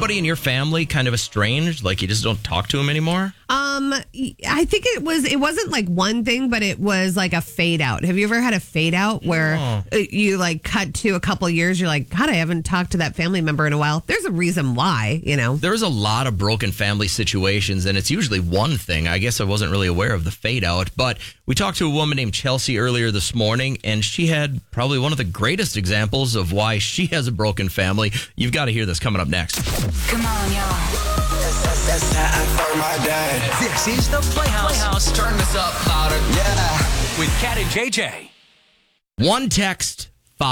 anybody in your family kind of estranged? Like you just don't talk to them anymore? I think it wasn't like one thing, but it was like a fade out. Have you ever had a fade out where you like cut to a couple of years? You're like, God, I haven't talked to that family member in a while. There's a reason why, There's a lot of broken family situations, and it's usually one thing. I guess I wasn't really aware of the fade out, but we talked to a woman named Chelsea earlier this morning, and she had probably one of the greatest examples of why she has a broken family. You've got to hear this coming up next. Come on, y'all. That's time for my dad. This is the Playhouse. Turn this up louder. Yeah. With Cat and JJ. One text,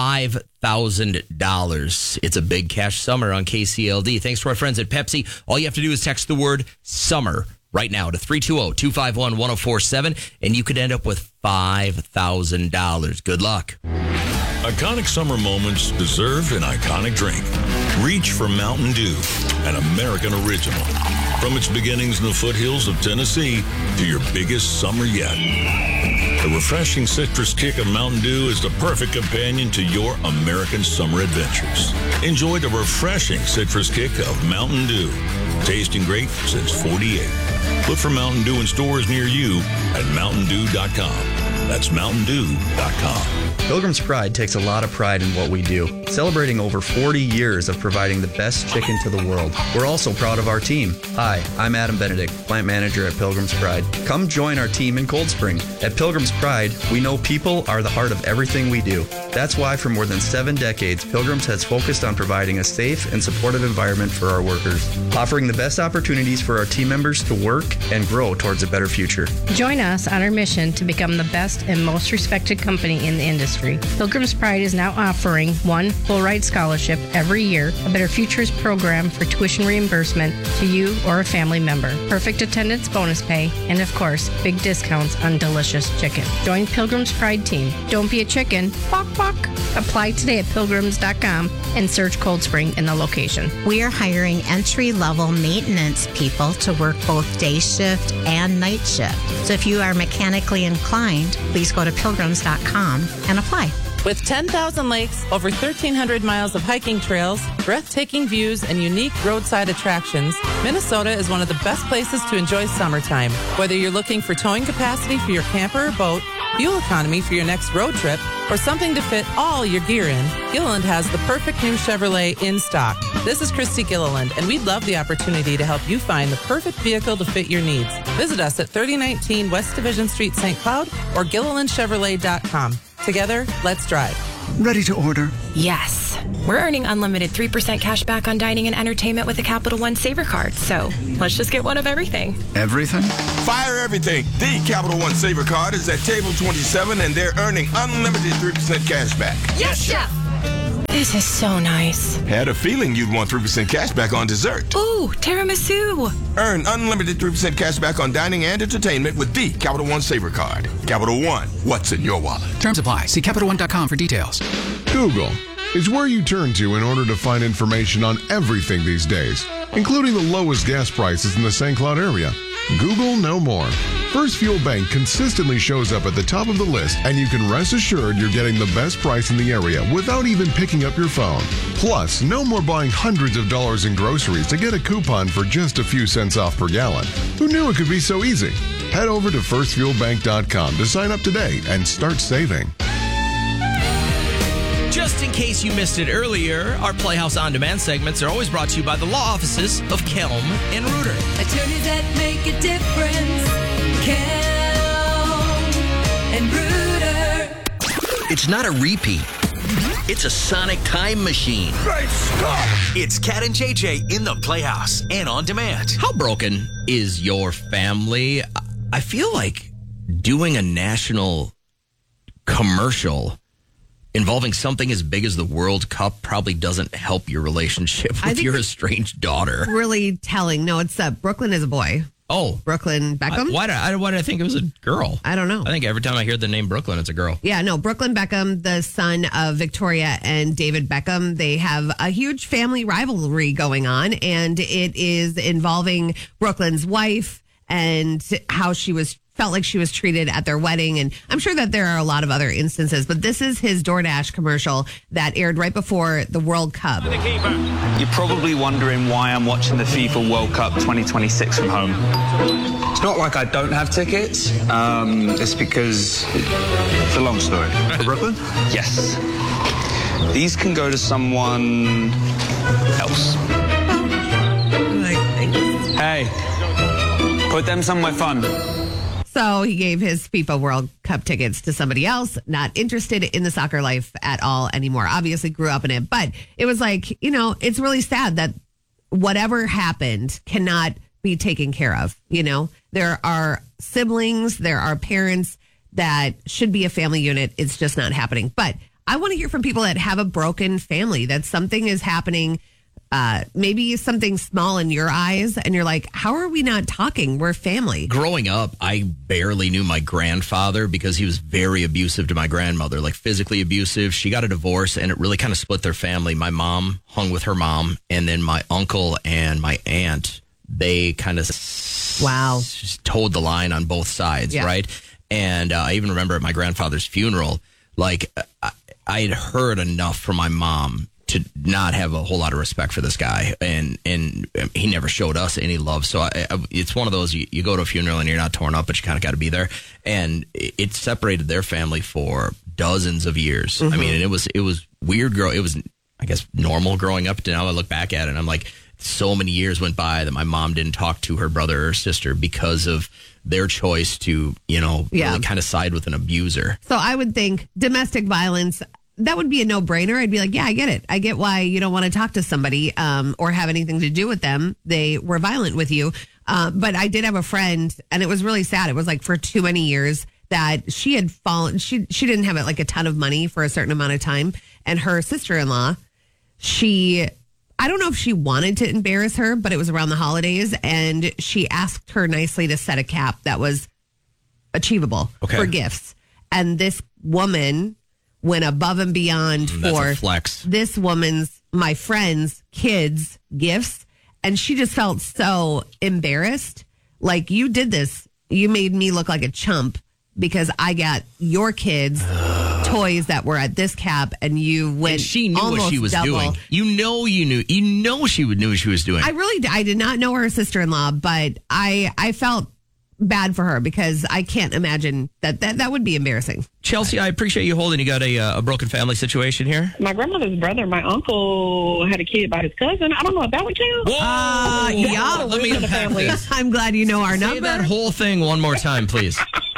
$5,000. It's a big cash summer on KCLD. Thanks to our friends at Pepsi. All you have to do is text the word summer right now to 320-251-1047, and you could end up with $5,000. Good luck. Iconic summer moments deserve an iconic drink. Reach for Mountain Dew, an American original. From its beginnings in the foothills of Tennessee to your biggest summer yet. The refreshing citrus kick of Mountain Dew is the perfect companion to your American summer adventures. Enjoy the refreshing citrus kick of Mountain Dew. Tasting great since 48. Look for Mountain Dew in stores near you at mountaindew.com. That's mountaindew.com. Pilgrim's Pride takes a lot of pride in what we do, celebrating over 40 years of providing the best chicken to the world. We're also proud of our team. Hi, I'm Adam Benedict, plant manager at Pilgrim's Pride. Come join our team in Cold Spring. At Pilgrim's Pride, we know people are the heart of everything we do. That's why for more than 7 decades, Pilgrim's has focused on providing a safe and supportive environment for our workers, offering the best opportunities for our team members to work and grow towards a better future. Join us on our mission to become the best and most respected company in the industry. Pilgrim's Pride is now offering one full ride scholarship every year, a Better Futures program for tuition reimbursement to you or a family member, perfect attendance bonus pay, and of course, big discounts on delicious chicken. Join Pilgrim's Pride team. Don't be a chicken. Bok bok. Apply today at pilgrims.com and search Cold Spring in the location. We are hiring entry-level maintenance people to work both day shift and night shift. So if you are mechanically inclined, please go to pilgrims.com and apply. With 10,000 lakes, over 1,300 miles of hiking trails, breathtaking views, and unique roadside attractions, Minnesota is one of the best places to enjoy summertime. Whether you're looking for towing capacity for your camper or boat, fuel economy for your next road trip, or something to fit all your gear in, Gilliland has the perfect new Chevrolet in stock. This is Christy Gilliland, and we'd love the opportunity to help you find the perfect vehicle to fit your needs. Visit us at 3019 West Division Street, St. Cloud, or GillilandChevrolet.com. Together, let's drive. Ready to order? Yes. We're earning unlimited 3% cash back on dining and entertainment with a Capital One Saver card. So let's just get one of everything. Everything? Fire everything. The Capital One Saver card is at table 27, and they're earning unlimited 3% cash back. Yes, Chef. This is so nice. Had a feeling you'd want 3% cash back on dessert. Ooh, tiramisu. Earn unlimited 3% cash back on dining and entertainment with the Capital One Saver card. Capital One, what's in your wallet? Terms apply. See CapitalOne.com for details. Google is where you turn to in order to find information on everything these days, including the lowest gas prices in the St. Cloud area. Google no more. First Fuel Bank consistently shows up at the top of the list, and you can rest assured you're getting the best price in the area without even picking up your phone. Plus, no more buying hundreds of dollars in groceries to get a coupon for just a few cents off per gallon. Who knew it could be so easy? Head over to firstfuelbank.com to sign up today and start saving. Just in case you missed it earlier, our Playhouse On Demand segments are always brought to you by the law offices of Kelm and Reuter. Attorneys that make a difference. Kelm and Reuter. It's not a repeat. It's a sonic time machine. Great Scott! It's Cat and JJ in the Playhouse and on demand. How broken is your family? I feel like doing a national commercial involving something as big as the World Cup probably doesn't help your relationship with your estranged daughter. Really telling. No, it's Brooklyn is a boy. Oh. Brooklyn Beckham? Why did I think it was a girl? I don't know. I think every time I hear the name Brooklyn, it's a girl. Yeah, no, Brooklyn Beckham, the son of Victoria and David Beckham, they have a huge family rivalry going on, and it is involving Brooklyn's wife and how she was felt like she was treated at their wedding. And I'm sure that there are a lot of other instances, but this is his DoorDash commercial that aired right before the World Cup. You're probably wondering why I'm watching the FIFA World Cup 2026 from home. It's not like I don't have tickets. It's because it's a long story. For Brooklyn? Yes. These can go to someone else. Hey, put them somewhere fun. So he gave his FIFA World Cup tickets to somebody else, not interested in the soccer life at all anymore. Obviously grew up in it, but it was like, it's really sad that whatever happened cannot be taken care of. There are siblings, there are parents that should be a family unit. It's just not happening. But I want to hear from people that have a broken family, that something is happening. Maybe something small in your eyes, and you're like, how are we not talking? We're family. Growing up, I barely knew my grandfather because he was very abusive to my grandmother, like physically abusive. She got a divorce, and it really kind of split their family. My mom hung with her mom, and then my uncle and my aunt, they kind of towed the line on both sides, right? And I even remember at my grandfather's funeral, like I had heard enough from my mom to not have a whole lot of respect for this guy, and he never showed us any love. So it's one of those, you go to a funeral and you're not torn up, but you kind of got to be there. And it separated their family for dozens of years. Mm-hmm. I mean, and it was weird. It was, I guess, normal growing up. Now I look back at it and I'm like, so many years went by that my mom didn't talk to her brother or sister because of their choice to, really kind of side with an abuser. So I would think domestic violence, that would be a no-brainer. I'd be like, yeah, I get it. I get why you don't want to talk to somebody or have anything to do with them. They were violent with you. But I did have a friend, and it was really sad. It was like for too many years that she had fallen. She didn't have like a ton of money for a certain amount of time. And her sister-in-law, I don't know if she wanted to embarrass her, but it was around the holidays. And she asked her nicely to set a cap that was achievable for gifts. And this woman went above and beyond for this woman's, my friend's kids' gifts. And she just felt so embarrassed. Like, you did this. You made me look like a chump because I got your kids toys that were at this cap, and you went. And she knew almost what she was double. doing. You knew she knew what she was doing. I did not know her sister-in-law, but I felt bad for her because I can't imagine that would be embarrassing. Chelsea, I appreciate you holding. You got a broken family situation here? My grandmother's brother, my uncle, had a kid by his cousin. I don't know if that would count. Yeah. Let me unpack this. I'm glad you know our number. Say that whole thing one more time, please.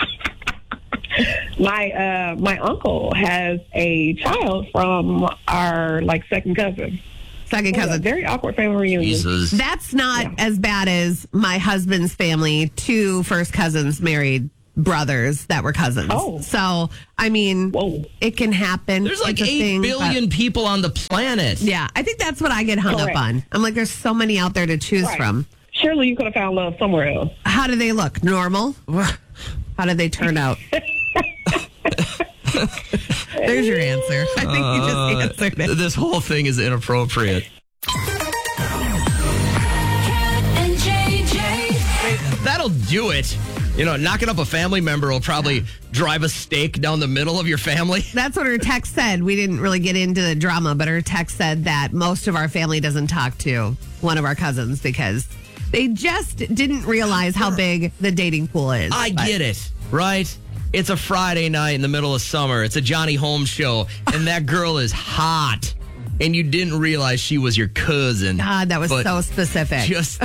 My uncle has a child from our second cousin. Very awkward family reunion. Jesus. That's not as bad as my husband's family, 2 first cousins married brothers that were cousins. Oh. So, I mean, it can happen. There's like 8 billion people on the planet. Yeah, I think that's what I get hung up on. I'm like, there's so many out there to choose from. Surely you could have found love somewhere else. How do they look? Normal? How do they turn out? There's your answer. I think you just answered it. This whole thing is inappropriate. That'll do it. Knocking up a family member will probably drive a stake down the middle of your family. That's what her text said. We didn't really get into the drama, but her text said that most of our family doesn't talk to one of our cousins because they just didn't realize how big the dating pool is. I get it, right? It's a Friday night in the middle of summer. It's a Johnny Holmes show, and that girl is hot. And you didn't realize she was your cousin. God, that was so specific. There's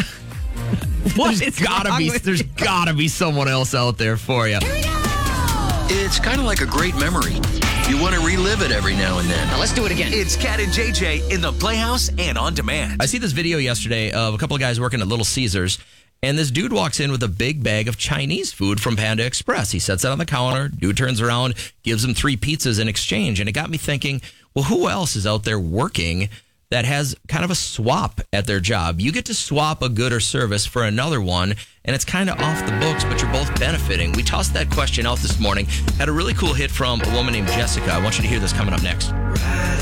gotta be someone else out there for you. It's kind of like a great memory. You want to relive it every now and then. Now let's do it again. It's Cat and JJ in the Playhouse and on demand. I see this video yesterday of a couple of guys working at Little Caesars, and this dude walks in with a big bag of Chinese food from Panda Express. He sets it on the counter. Dude turns around, gives him 3 pizzas in exchange. And it got me thinking, well, who else is out there working that has kind of a swap at their job? You get to swap a good or service for another one, and it's kind of off the books, but you're both benefiting. We tossed that question out this morning. Had a really cool hit from a woman named Jessica. I want you to hear this coming up next.